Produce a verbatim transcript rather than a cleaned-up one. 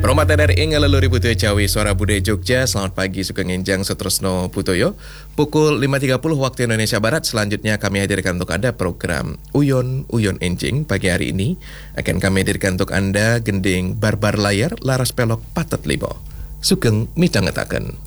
Promata dari Ingalaluri Putoyo Cawi Suara Budaya Jogja. Selamat pagi Sugeng Enjang Setresno Putoyo. Pukul lima tiga puluh waktu Indonesia Barat. Selanjutnya kami hadirkan untuk Anda program Uyon Uyon Enjing. Pagi hari ini akan kami hadirkan untuk Anda gending barbar layar laras pelok patet libo. Sugeng midhangetaken.